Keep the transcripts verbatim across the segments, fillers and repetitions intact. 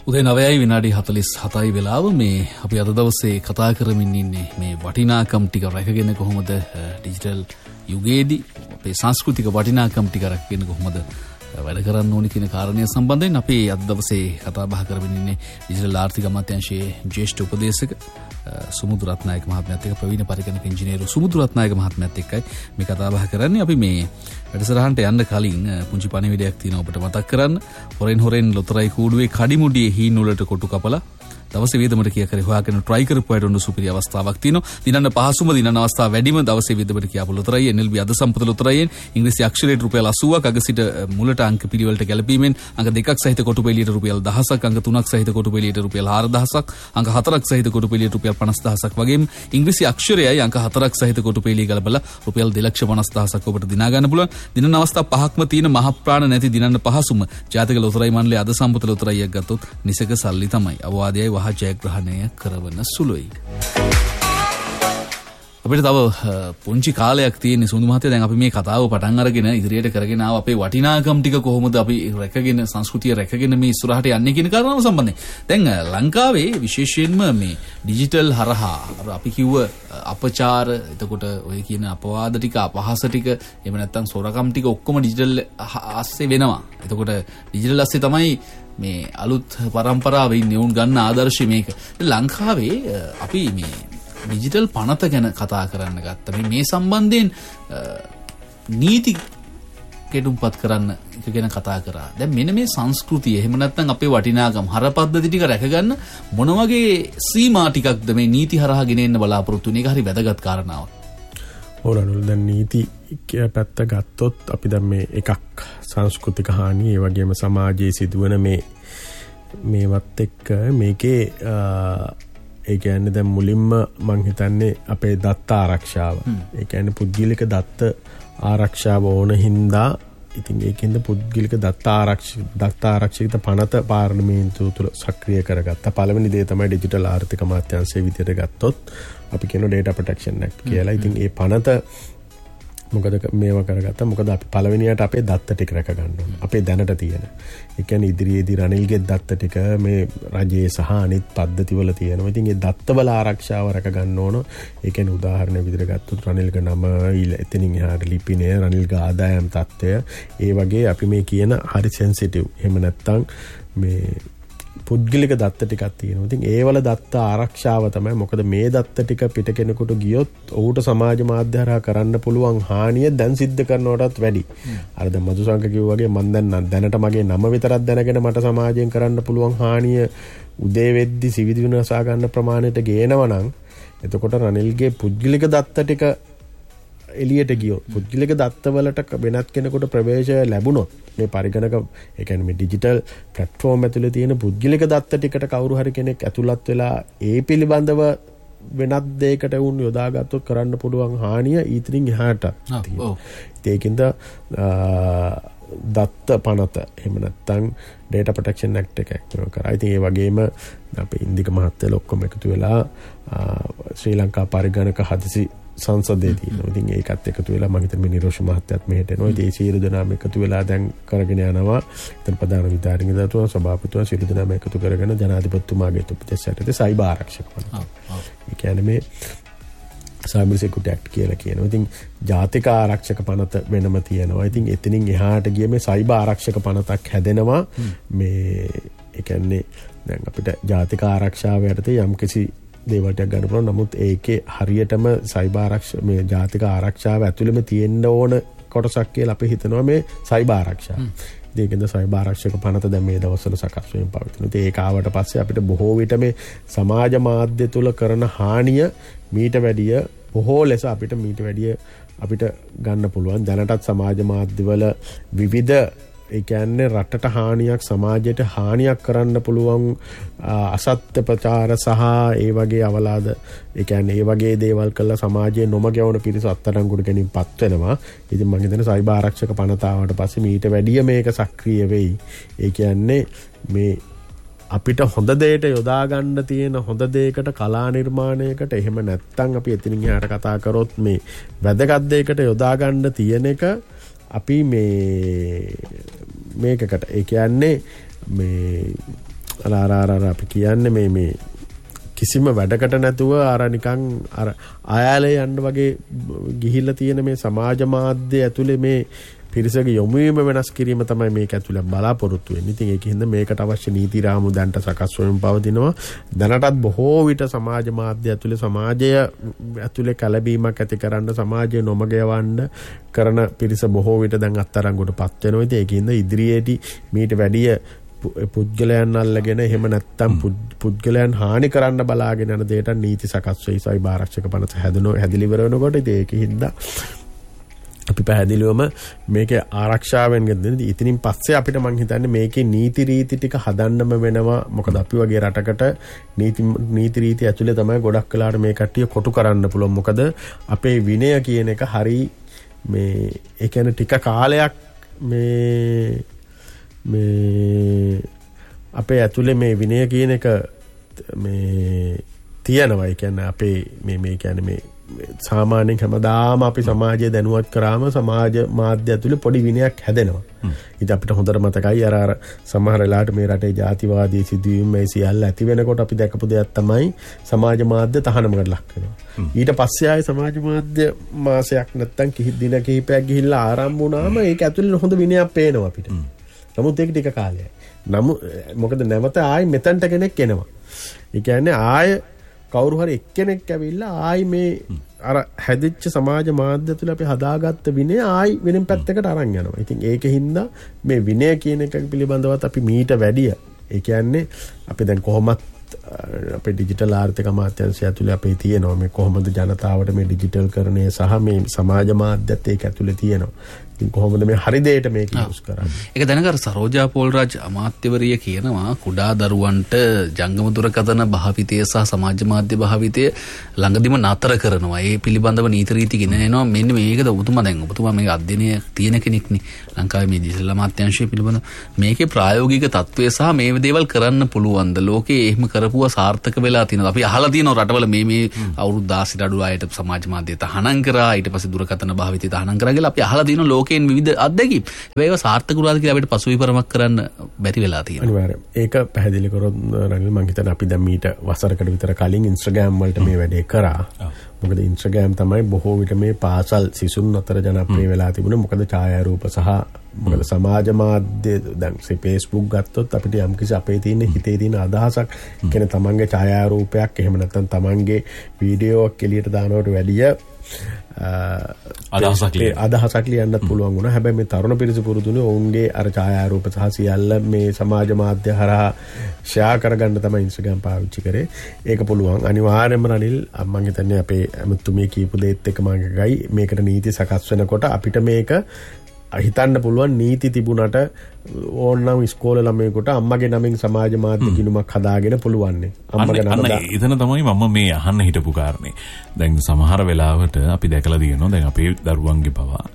උදේ නවයයි විනාඩි හතළිස් හතයි වෙලාව මේ අපි අද දවසේ කතා කරමින් ඉන්නේ මේ වටිනාකම් ටික රැකගෙන කොහොමද ඩිජිටල් යුගයේදී අපේ සංස්කෘතික වටිනාකම් ටික රැකගෙන කොහොමද වැඩ කරන්න ඕනි කියන කාරණය සම්බන්ධයෙන් අපි අද දවසේ කතා බහ කරමින් ඉන්නේ ඩිජිටල් ආර්ථික අමාත්‍යාංශයේ ජ්‍යෙෂ්ඨ උපදේශක සුමුදු රත්නායක මහත්මයාත් එක්ක ප්‍රවීණ පරිගණක ඉංජිනේරු සුමුදු රත්නායක මහත්මයාත් එක්කයි මේ කතා බහ කරන්නේ. අපි මේ වැඩසටහනට යන්න කලින් පුංචි පණිවිඩයක් තියෙනවා ඔබට මතක් කරන්න. හොරෙන් හොරෙන් ලොතරැයි කූඩුවේ කඩිමුඩියේ හීන් වලට කොටු කපලා දවසේ වේදමට කියා කරේ හොයාගෙන try කරපු අයට උණු සුපිරි අවස්ථාවක් තියෙනවා. දිනන්න පහසුම දිනන අවස්ථාව වැඩිම දවසේ වේදමට කියාපු ලොතරැයි එන් එල් බී අද සම්පත ලොතරැයියෙන් ඉංග්‍රීසි අක්ෂරයට රුපියල් අසූවක් අග සිට මුලට අංක පිළිවෙලට ගැලපීමෙන් අංක දෙකක් සහිත කොටු පෙළියට රුපියල් දහසක් අංක තුනක් සහිත කොටු පෙළියට රුපියල් හාරදහසක් අංක හතරක් සහිත කොටු පෙළියට රුපියල් පනස්දහසක් වගේම ඉංග්‍රීසි අක්ෂරයයි අංක හතරක් සහිත කොටු පෙළිය ගලපලා රුපියල් දෙලක්ෂ පනස්දහසක් ඔබට දිනා ගන්න පුළුවන්. දිනන අවස්ථා පහක්ම තියෙන මහ ප්‍රාණ නැති දිනන්න පහසුම ජාතික ලොතරැයි මණ්ඩලයේ අද සම්පත ලොතරැයියක් ගත්තොත් නිසක සල්ලි තමයි. අවවාදයයි වහ ජයග්‍රහණය කරවන සුළුයි. අපිට තව පුංචි කාලයක් තියෙන සුන්දු මහත්තයා. දැන් අපි මේ කතාව පටන් අරගෙන ඉදිරියට කරගෙන ආව අපේ වටිනාකම් ටික කොහොමද අපි රැකගෙන සංස්කෘතිය රැකගෙන මේ ඉස්සරහට යන්නේ කියන කාරණාව සම්බන්ධයෙන්. දැන් ලංකාවේ විශේෂයෙන්ම මේ ඩිජිටල් හරහා අපි කිව්ව අපචාර, එතකොට ඔය කියන අපවාද ටික, අපහාස ටික, එහෙම නැත්නම් සොරකම් ටික ඔක්කොම ඩිජිටල් ආස්සේ වෙනවා. එතකොට ඩිජිටල් ආස්සේ තමයි මේ අලුත් පරම්පරාවේ ඉන්නේ උන් ගන්න ආදර්ශය මේක. ලංකාවේ අපි මේ ඩිජිටල් පනත ගැන කතා කරන්න ගත්තා. මේ මේ සම්බන්ධයෙන් නීති කෙටුම්පත් කරන්න එක ගැන කතා කරා. දැන් මෙන්න මේ සංස්කෘතිය එහෙම නැත්නම් අපේ වටිනාකම් හරපද්ධති ටික රැකගන්න මොන වගේ සීමා ටිකක්ද මේ නීති හරහා ගෙනෙන්න බලාපොරොත්තු වෙන එක හරි වැදගත් කාරණාවක්. ඕනනුල් දැන් නීති පැත්ත ගත්තොත් අපි දැන් මේ එකක් සංස්කෘතික හානි, ඒ වගේම සමාජයේ සිදුවන මේ මේවත් එක්ක මේකේ ඒ කියන්නේ දැන් මුලින්ම මං හිතන්නේ අපේ දත්ත ආරක්ෂාව. ඒ කියන්නේ පුද්ගලික දත්ත ආරක්ෂාව ඕන හින්දා ඉතින් ඒකෙන්ද පුද්ගලික දත්ත ආරක්ෂිත දත්ත ආරක්ෂිත පනත පාර්ලිමේන්තුව තුළ සක්‍රිය කරගත්තා. පළවෙනි දේ තමයි ඩිජිටල් ආර්ථික අමාත්‍යාංශයේ විදියට ගත්තොත් අපි කියන data protection act කියලා. ඉතින් ඒ පනත මොකද මේවා කරගත්තා? මොකද අපි පළවෙනියට අපේ දත්ත ටික රැක ගන්න ඕන. අපේ දැනට තියෙන. ඒ කියන්නේ ඉදිරියේදී රනිල්ගේ දත්ත ටික මේ රජයේ සහ අනිත් පද්ධතිවල තියෙනවා. ඉතින් ඒ දත්තවල ආරක්ෂාව රැක ගන්න ඕන. ඒ කියන්නේ උදාහරණ විදිහට ගත්තොත් රනිල්ගේ නම, එතනින් එහාට ලිපිනය, රනිල්ගේ ආදායම් තත්ත්වය, ඒ වගේ අපි මේ කියන හරි සෙන්සිටිව්. එහෙම නැත්නම් මේ පුද්ගලික දත්ත ටිකක් තියෙනවා. ඉතින් ඒවල දත්ත ආරක්ෂාව තමයි. මොකද මේ දත්ත ටික පිට කෙනෙකුට ගියොත් ඔහුට සමාජ මාධ්‍ය හරහා කරන්න පුළුවන් හානිය දැන් සිද්ධ කරනවටත් වැඩි. අර දැන් මధుසංක කිව්වා වගේ මම දැන් දැනට මගේ නම විතරක් දැනගෙන මට සමාජයෙන් කරන්න පුළුවන් හානිය උදේ වෙද්දි සිවිදි විනාශා ගන්න ප්‍රමාණයට ගේනවා නම් එතකොට රනිල්ගේ පුද්ගලික දත්ත ටික එළියට ගියොත්, පුද්ගලික දත්තවලට වෙනත් කෙනෙකුට ප්‍රවේශය ලැබුණොත්, මේ පරිගණක ඒ කියන්නේ මේ ඩිජිටල් ප්ලැට්ෆෝම් ඇතුලේ තියෙන පුද්ගලික දත්ත ටිකට කවුරු හරි කෙනෙක් ඇතුළත් වෙලා ඒ පිළිබඳව වෙනත් දෙයකට වුන් යොදාගත්තොත් කරන්න පුළුවන් හානිය ඊතරින් එහාට තියෙනවා. ඒකින්ද දත්ත පනත එහෙම නැත්නම් data protection act එක ඇක්ටිව් කරා. ඉතින් ඒ වගේම අපේ ඉන්දික මහත්තයලා ඔක්කොම එකතු වෙලා ශ්‍රී ලංකා පරිගණක හදිසි සංසදයේ තියෙනවා. ඉතින් ඒකත් එකතු වෙලා මම හිතන්නේ නිරෝෂ මහත්තයාත් මෙහෙට එනවා. ඉතින් ඒ සියලු දෙනාම එකතු වෙලා දැන් කරගෙන යනවා. ඉතින් ප්‍රධාන විධායකතුමා, සභාපතිතුමා සියලු දෙනාම එකතු කරගෙන ජනාධිපතිතුමාගේ උපදෙස් යටතේ සයිබර් ආරක්ෂක පනත. ඒ කියන්නේ මේ සයිබර් සිකියුරිටි ඇක්ට් කියලා කියනවා. ඉතින් ජාතික ආරක්ෂක පනත වෙනම තියෙනවා. ඉතින් එතනින් එහාට ගිය මේ සයිබර් ආරක්ෂක පනතක් හැදෙනවා. මේ ඒ කියන්නේ දැන් අපිට ජාතික ආරක්ෂාව යටතේ යම්කිසි දේවල්ටයක් ගන්න පුළුවන්. නමුත් ඒකේ හරියටම සයිබර් ආරක්ෂා මේ ජාතික ආරක්ෂාව ඇතුළෙම තියෙන්න ඕන කොටසක් කියලා අපි හිතනවා මේ සයිබර් ආරක්ෂාව. ඒකෙන්ද සයිබර් ආරක්ෂක පනත දැන් මේ දවස්වල සකස් වෙමින් පවතිනවා. ඉතින් ඒක ආවට පස්සේ අපිට බොහෝ විට මේ සමාජ මාධ්‍ය තුල කරන හානිය මීට වැඩිය බොහෝ ලෙස අපිට මීට වැඩිය අපිට ගන්න පුළුවන්. දැනටත් සමාජ මාධ්‍යවල විවිධ ඒ කියන්නේ රටට හානියක්, සමාජයට හානියක් කරන්න පුළුවන් අසත්‍ය ප්‍රචාර සහ ඒ වගේ අවලාද, ඒ කියන්නේ ඒ වගේ දේවල් කළා සමාජයේ නොමගයවන පිරිස අත්අඩංගුවට ගැනීමපත් වෙනවා. ඉතින් මම හිතන්නේ සයිබර් ආරක්ෂක පනත ආවට පස්සේ මීට වැඩිය මේක සක්‍රිය වෙයි. ඒ කියන්නේ මේ අපිට හොඳ දෙයට යොදා ගන්න තියෙන හොඳ දෙයකට, කලා නිර්මාණයකට, එහෙම නැත්නම් අපි එතනින් එහාට කතා කරොත් මේ වැදගත් දෙයකට යොදා ගන්න තියෙන එක අපි මේ මේකකට ඒ කියන්නේ මේ අර අර අර අපි කියන්නේ මේ මේ කිසිම වැඩකට නැතුව අර නිකන් අර ආයාලේ යන්න වගේ ගිහිල්ලා තියෙන මේ සමාජ මාධ්‍ය ඇතුලේ මේ පිරිසගේ යොමු වීම වෙනස් කිරීම තමයි මේක ඇතුලේ බලාපොරොත්තු වෙන්නේ. ඉතින් ඒකින්ද මේකට අවශ්‍ය නීති රාමු දැන්ට සකස් වෙමින් පවතිනවා. දැනටත් බොහෝ විට සමාජ මාධ්‍ය ඇතුලේ සමාජය ඇතුලේ කලබීමක් ඇති කරන්න සමාජය නොමග යවන්න කරන පිරිස බොහෝ විට දැන් අත්අඩංගුවටපත් වෙනවා. ඉතින් ඒකින්ද ඉදිරියේදී මීට වැඩිය පුද්ගලයන් අල්ලගෙන එහෙම නැත්තම් පුද්ගලයන් හානි කරන්න බලාගෙන යන දෙයට නීති සකස් වෙයි. සයිබර් ආරක්ෂක පනත හැදෙනවා හැදිලි ඉවර වෙනකොට ඉතින් ඒකින්ද අපි පැහැදිලිවම මේකේ ආරක්ෂාවෙන් ගන්න. ඉතින් පස්සේ අපිට මං හිතන්නේ මේකේ නීති රීති ටික හදන්නම වෙනවා. මොකද අපි වගේ රටකට නීති නීති රීති ඇතුලේ තමයි ගොඩක් වෙලාට මේ කට්ටිය කොටු කරන්න පුළුවන්. මොකද අපේ විනය කියන එක හරි මේ ඒ කියන්නේ ටික කාලයක් මේ මේ අපේ ඇතුලේ මේ විනය කියන එක මේ තියනවා. ඒ කියන්නේ අපේ මේ මේ කියන්නේ මේ සාමාන්‍යයෙන් හැමදාම අපි සමාජය දැනුවත් කරාම සමාජ මාධ්‍ය ඇතුලේ පොඩි විනයක් හැදෙනවා. ඉතින් අපිට හොඳට මතකයි අර අර සමහර වෙලාවට මේ රටේ ජාතිවාදී සිදුවීම් මේ සියල්ල ඇති වෙනකොට අපි දැකපු දෙයක් තමයි සමාජ මාධ්‍ය තහනමකට ලක් වෙනවා. ඊට පස්සේ ආයේ සමාජ මාධ්‍ය මාසයක් නැත්තම් කිසි දින කිහිපයක් ගිහිල්ලා ආරම්භ වුණාම ඒක ඇතුලේ හොඳ විනයක් පේනවා අපිට. නමුත් ඒක ටික කාලයයි. නමුත් මොකද නැවත ආයි මෙතනට කෙනෙක් එනවා. ඒ කියන්නේ ආය කවුරු හරි එක්කෙනෙක් ඇවිල්ලා ආයි මේ අර හැදිච්ච සමාජ මාධ්‍ය තුළ අපි හදාගත්ත විනය ආයි වෙනින් පැත්තකට අරන් යනවා. ඉතින් ඒකෙහිඳ මේ විනය කියන එක පිළිබඳවත් අපි මීට වැඩිය ඒ කියන්නේ අපි දැන් කොහොමත් අපේ ඩිජිටල් ආර්ථික අමාත්‍යාංශය ඇතුලේ අපේ තියෙනවා මේ කොහොමද ජනතාවට මේ ඩිජිටල් කරණය සහ මේ සමාජ මාධ්‍යත් ඒක ඇතුලේ තියෙනවා. ඉතින් කොහොමද මේ හරි දෙයට මේක යූස් කරන්නේ? ඒක දැනගර සරෝජා පෝල්රාජ් අමාත්‍යවරිය කියනවා කුඩා දරුවන්ට ජංගම දුරකථන භාවිතය සහ සමාජ මාධ්‍ය භාවිතය ළඟදිම නතර කරනවා. ඒ පිළිබඳව නීති රීති ගෙනනවා. මෙන්න මේකද ඔබතුමා දැන් ඔබතුමා මේ අධ්‍යයනය තියෙන කෙනෙක්නේ. ලංකාවේ මේ ඩිජිටල් අමාත්‍යාංශය පිළිබඳව මේකේ ප්‍රායෝගික තත්ත්වය සහ මේ දේවල් කරන්න පුළුවන්ද? ලෝකේ එහෙම කරපුවා සාර්ථක වෙලා තියෙනවා. අපි අහලා තියෙනවා රටවල මේ මේ අවුරුදු දාසට අඩු අයට සමාජ මාධ්‍ය තහනම් කරා ඊට පස්සේ දුරකථන භාවිතය තහනම් කරා කියලා අපි අහලා තියෙනවා ලෝකයෙන් විවිධ අත්දැකීම්. ඒක සාර්ථක වුණාද කියලා අපිට පසුවිපරමක් කරන්න බැරි වෙලා තියෙනවා. අනිවාර්යයෙන්. ඒක පැහැදිලි කරොත් රනිල් මම හිතන්නේ අපි දැන් මීට වසරකට විතර කලින් Instagram වලට මේ වැඩේ කරා. මොකද Instagram තමයි බොහෝ විට මේ පාසල් සිසුන් අතර ජනප්‍රිය වෙලා තිබුණේ. මොකද ඡායාරූප සහ මොකද සමාජ මාධ්‍ය දැන් Facebook ගත්තොත් අපිට යම්කිසි අපේ තියෙන හිතේ තියෙන අදහසක් කියන්නේ තමන්ගේ ඡායාරූපයක් එහෙම නැත්නම් තමන්ගේ වීඩියෝවක් එළියට දානවට වැඩිය අදහසක් අදහසක් ලියන්නත් පුළුවන් වුණා. හැබැයි මේ තරුණ පිරිස පුරුදුනේ ඔවුන්ගේ අර ඡායාරූප සහ සියල්ල මේ සමාජ මාධ්‍ය හරහා ෂෙයා කරගන්න තමයි Instagram පාවිච්චි කරේ. ඒක පුළුවන්. අනිවාර්යයෙන්ම රනිල් මම හිතන්නේ අපේ අමුතුමේ කියපු දෙයත් එක්ක මම ගයි මේකට නීති සකස් වෙනකොට අපිට මේක හිතන්න පුළුවන් නීති තිබුණට ඕනනම් ඉස්කෝලේ ළමයෙකුට අම්මගේ නමින් සමාජ මාධ්‍ය ගිණුමක් හදාගෙන පුළුවන් නේ. අම්මගේ නම එතන තමයි මම මේ අහන්න හිටපු කාරණේ. දැන් සමහර වෙලාවට අපි දැකලා තියෙනවා දැන් අපේ දරුවන්ගේ පවා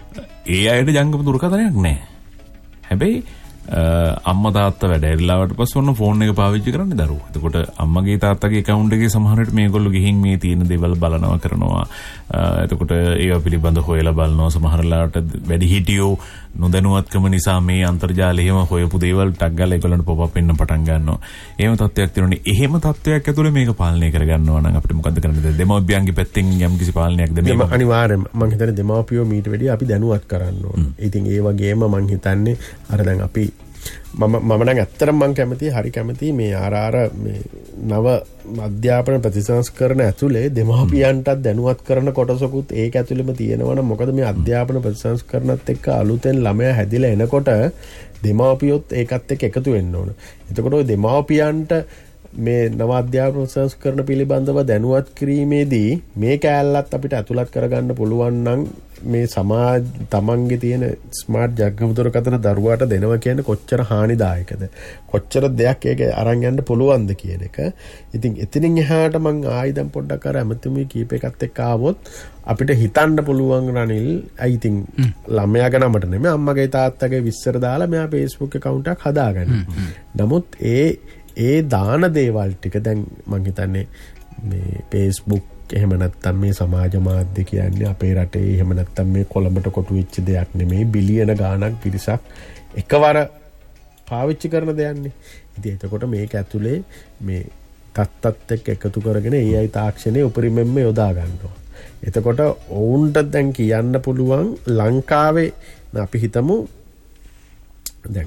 ඒ අයට ජංගම දුරකථනයක් නැහැ. හැබැයි අම්මා තාත්තා වැඩ ඇරිලාවට පස්සේ ඔන්න ෆෝන් එක පාවිච්චි කරන්නේ දරුවෝ. එතකොට අම්මගේ තාත්තගේ account එකේ සමහර විට මේගොල්ලෝ ගිහින් මේ තියෙන දේවල් බලනවා කරනවා. එතකොට ඒවා පිළිබඳව හොයලා බලනවා. සමහර වෙලාවට වැඩිහිටියෝ නොදැනුවත්කම නිසා මේ අන්තර්ජාලය එහෙම හොයපු දේවල් ටක් ගාලා ඒගොල්ලන්ට pop up වෙන්න පටන් ගන්නවා. එහෙම තත්ත්වයක් තියෙනවනේ. එහෙම තත්ත්වයක් ඇතුලේ මේක පාලනය කරගන්නවා නම් අපිට මොකද්ද කරන්න දෙන්නේ? දෙමව්පියන්ගේ පැත්තෙන් යම්කිසි පාලනයක්ද මේක? අනිවාර්යයෙන්ම මම හිතන්නේ දෙමව්පියෝ මීට වැඩිය අපි දැනුවත් කරන්න ඕන. ඉතින් ඒ වගේම මම හිතන්නේ අර දැන් අපි මම මම නම් ඇත්තටම මම කැමතියි හරි කැමතියි මේ ආර ආර මේ නව අධ්‍යාපන ප්‍රතිසංස්කරණ ඇතුලේ දෙමව්පියන්ටත් දැනුවත් කරන කොටසකුත් ඒක ඇතුළෙම තියෙනවනම් මොකද මේ අධ්‍යාපන ප්‍රතිසංස්කරණත් එක්ක අලුතෙන් ළමයා හැදිලා එනකොට දෙමව්පියොත් ඒකත් එක්ක එකතු වෙන්න ඕන. එතකොට ওই දෙමව්පියන්ට මේ නව අධ්‍යාපන ප්‍රතිසංස්කරණ පිළිබඳව දැනුවත් කිරීමේදී මේ කෑල්ලත් අපිට ඇතුළත් කරගන්න පුළුවන් නම් මේ සමාජ තමන්ගේ තියෙන ස්මාර්ට් ජංගම දුරකථන දරුවාට දෙනවා කියන්නේ කොච්චර හානිදායකද කොච්චර දෙයක් ඒක අරන් යන්න පුළුවන්ද කියන එක. ඉතින් එතනින් එහාට මං ආයි දැන් පොඩ්ඩක් අර අමතුමි කීප එකත් එක්ක ආවොත් අපිට හිතන්න පුළුවන් රනිල් I think ළමයාගේ නමට නෙමෙයි අම්මගේ තාත්තගේ විස්තර දාලා මෙයා Facebook account එකක් හදාගන්න. නමුත් ඒ ඒ දාන දේවල් ටික දැන් මං හිතන්නේ මේ Facebook එහෙම නැත්තම් මේ සමාජ මාධ්‍ය කියන්නේ අපේ රටේ එහෙම නැත්තම් මේ කොළඹට කොටු වෙච්ච දෙයක් නෙමෙයි බිලියන ගාණක් පිරිසක් එකවර පාවිච්චි කරන දෙයක්නේ. ඉතින් එතකොට මේක ඇතුලේ මේ තත්තත් එක්ක එකතු කරගෙන ඒ අයි තාක්ෂණයේ උපරිමයෙන්ම යොදා ගන්නවා. එතකොට ඔවුන්ට දැන් කියන්න පුළුවන් ලංකාවේ අපි හිතමු දැන්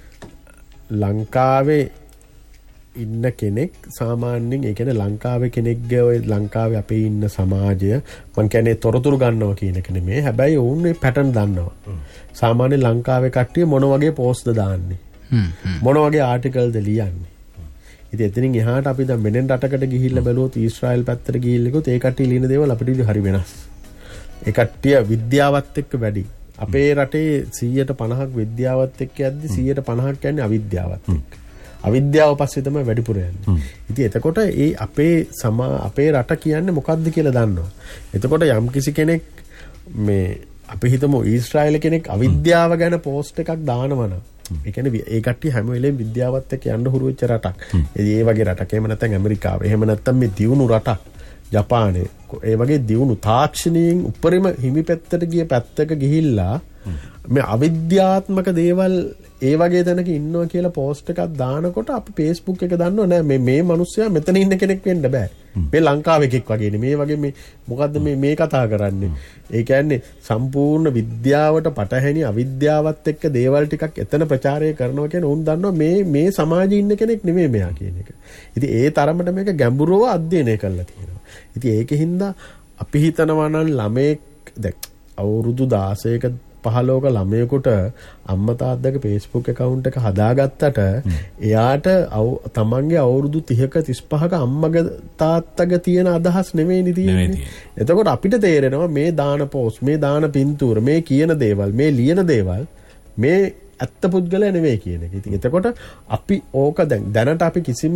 ලංකාවේ ඉන්න කෙනෙක් සාමාන්‍යයෙන් ඒ කියන්නේ ලංකාවේ කෙනෙක්ගේ ඔය ලංකාවේ අපේ ඉන්න සමාජය මං කියන්නේ තොරතුරු ගන්නවා කියන එක නෙමෙයි. හැබැයි ඔවුන් මේ පැටර්න් දන්නවා. සාමාන්‍ය ලංකාවේ කට්ටිය මොන වගේ පෝස්ට්ද දාන්නේ? මොන වගේ ආටිකල්ද ලියන්නේ? ඉතින් එතනින් එහාට අපි දැන් වෙනෙන් රටකට ගිහිල්ලා බැලුවොත් ඊශ්‍රායල් පැත්තට ගිහිල්ලා ගියොත් ඒ කට්ටිය ලියන දේවල් අපිට හරි වෙනස්. ඒ කට්ටිය විද්‍යාවත් එක්ක වැඩි. අපේ රටේ සීයට පනහක් විද්‍යාවත් එක්ක යද්දි සීයට පනහක් කියන්නේ අවිද්‍යාවත් එක්ක. අවිද්‍යාව පස්සේ තමයි වැඩිපුර යන්නේ. ඉතින් එතකොට ඒ අපේ සමා අපේ රට කියන්නේ මොකක්ද කියලා දන්නවා. එතකොට යම් කිසි කෙනෙක් මේ අපි හිතමු ඊශ්‍රායල් කෙනෙක් අවිද්‍යාව ගැන පෝස්ට් එකක් දානවනම් ඒ කියන්නේ ඒ කට්ටිය හැම වෙලේම විද්‍යාවත් එක්ක යන්න හුරු වෙච්ච රටක්. ඒ වගේ රටක්. එහෙම නැත්නම් ඇමරිකාව. එහෙම නැත්නම් මේ දියුණු රටක්. ජපානය. ඒ වගේ දියුණු තාක්ෂණයෙන් උඩරිම හිමි පැත්තට ගිය පැත්තක ගිහිල්ලා මේ අවිද්‍යාත්මක දේවල් ඒ වගේ තැනක ඉන්නවා කියලා පෝස්ට් එකක් දානකොට අපි Facebook එක දන්නව නෑ මේ මේ මිනිස්සයා මෙතන ඉන්න කෙනෙක් වෙන්න බෑ. මේ ලංකාවේ එකෙක් වගේ නේ. මේ වගේ මේ මොකද්ද මේ මේ කතා කරන්නේ? ඒ කියන්නේ සම්පූර්ණ විද්‍යාවට පටහැනි අවිද්‍යාවත් එක්ක දේවල් ටිකක් එතන ප්‍රචාරය කරනවා කියන උන් දන්නවා මේ මේ සමාජයේ ඉන්න කෙනෙක් නෙමෙයි මෙයා කියන එක. ඉතින් ඒ තරමට මේක ගැඹුරව අධ්‍යයනය කරලා තියෙනවා. ඉතින් ඒකෙන්ද අපි හිතනවා නම් ළමෙක් දැන් අවුරුදු දාසයක පහළොවක ළමයෙකුට අම්මා තාත්තගේ Facebook account එක හදාගත්තට එයාට තමන්ගේ අවුරුදු තිහක තිස්පහක අම්මගේ තාත්තගේ තියෙන අදහස් නෙමෙයිනේ තියෙන්නේ. එතකොට අපිට තේරෙනවා මේ දාන පෝස්ට්, මේ දාන පින්තූර, මේ කියන දේවල්, මේ ලියන දේවල් මේ ඇත්ත පුද්ගලයා නෙමෙයි කියන එක. ඉතින් එතකොට අපි ඕක දැන් දැනට අපි කිසිම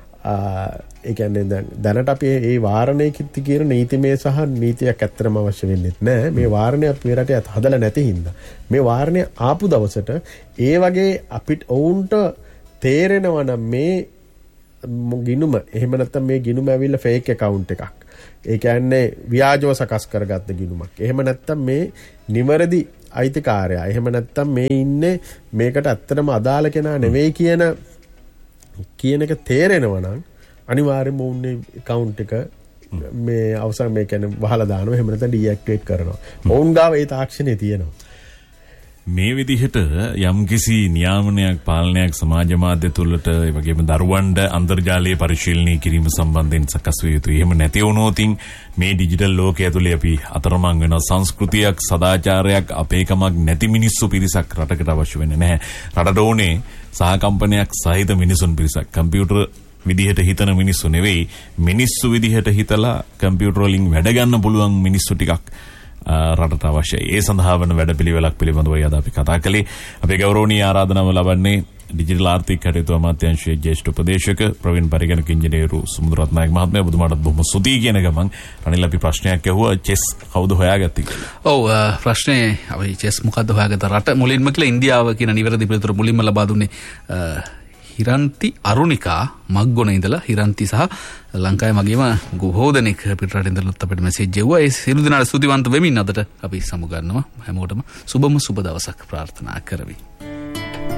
ඒ කියන්නේ දැන් දැනට අපි මේ වාරණය කිත්ති කියන නීතිමය සහ නීතියක් ඇත්තටම අවශ්‍ය වෙන්නේ නැහැ. මේ වාරණය අපේ රටේ හදලා නැති හින්දා මේ වාරණය ආපු දවසට ඒ වගේ අපිට ඔවුන්ට තේරෙනවා නම් මේ ගිනුම එහෙම නැත්නම් මේ ගිනුම ඇවිල්ලා ෆේක් account එකක්. ඒ කියන්නේ ව්‍යාජව සකස් කරගත්ත ගිනුමක්. එහෙම නැත්නම් මේ නිවැරදි අයිතිකාරයා. එහෙම නැත්නම් මේ ඉන්නේ මේකට ඇත්තටම අදාළ කෙනා නෙවෙයි කියන කියන එක තේරෙනවා නම් අනිවාර්යයෙන්ම උන්නේ account එක මේ අවසන් මේ කියන්නේ වහලා දානවා. එහෙම නැත්නම් ඩීඇක්ටිවේට් කරනවා. ඔවුන් ගාව ඒ තාක්ෂණය තියෙනවා. මේ විදිහට යම්කිසි නියාමනයක් පාලනයක් සමාජ මාධ්‍ය තුළට ඒ වගේම දරුවන්ට අන්තර්ජාලයේ පරිශීලනය කිරීම සම්බන්ධයෙන් සකස් විය යුතුයි. එහෙම නැති වුණොත් මේ ඩිජිටල් ලෝකයේ ඇතුලේ අපි අතරමං වෙන සංස්කෘතියක් සදාචාරයක් අපේකමක් නැති මිනිස්සු පිරිසක් රටකට අවශ්‍ය වෙන්නේ නැහැ. රටට ඕනේ සහකම්පනයක් සහිත මිනිසුන් පිරිසක්. කම්පියුටර් විදිහට හිතන මිනිස්සු නෙවෙයි මිනිස්සු විදිහට හිතලා කම්පියුටර් වලින් වැඩ ගන්න පුළුවන් මිනිස්සු ටිකක් රටට අවශ්‍යයි. ඒ සඳහා වන වැඩපිළිවෙලක් පිළිබඳව අද අපි කතා කළේ. අපේ ගෞරවනීය ආරාධනාව ලබන්නේ ඩිජිටල් ආර්ථික කටයුතු අමාත්‍යාංශයේ ජ්‍යෙෂ්ඨ උපදේශක ප්‍රවීණ පරිගණක ඉංජිනේරු සුමුදුරත් නායක මහත්මයා බුදුමාටත් බොහොම ස්තුතියි කියන ගමන් රනිල් අපි ප්‍රශ්නයක් ඇහුවා චෙස් කවුද හොයාගත්තේ කියලා. ඔව් ප්‍රශ්නේ අපි චෙස් මොකද්ද හොයාගත්ත රට මුලින්ම කියලා ඉන්දියාව කියන නිවැරදි පිළිතුර මුලින්ම ලබා දුන්නේ හිරන්ති අරුණිකා මග්ගොන ඉඳලා හිරන්ති සහ ලංකාවේ මගේම බොහෝ දෙනෙක් පිටරට ඉඳලත් අපිට මැසේජ් එවුවා. ඒ සියලු දෙනාට ස්තුතිවන්ත වෙමින් අදට අපි සමු ගන්නවා. හැමෝටම සුබම සුබ දවසක් ප්‍රාර්ථනා කරමි.